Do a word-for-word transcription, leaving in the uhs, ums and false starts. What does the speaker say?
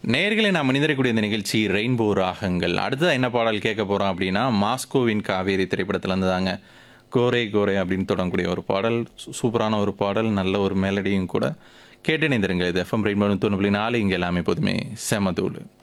நேயர்களே நாம் இணைந்திருக்கக்கூடிய இந்த நிகழ்ச்சி ரெயின்போ ராகங்கள். அடுத்ததா என்ன பாடல் கேட்க போறோம் அப்படின்னா, மாஸ்கோவின் காவேரி திரைப்படத்துல இருந்து தாங்க. கோரே கோரே அப்படின்னு தொடங்கக்கூடிய ஒரு பாடல். சூ சூப்பரான ஒரு பாடல். நல்ல ஒரு மெலடியும் கூட. கேட்டு இணைந்திருங்க. இது எஃப்எம் ரெயின்போ தொண்ணூறு புள்ளி நாலு இங்க எல்லாமே எப்போதுமே செம தூளு.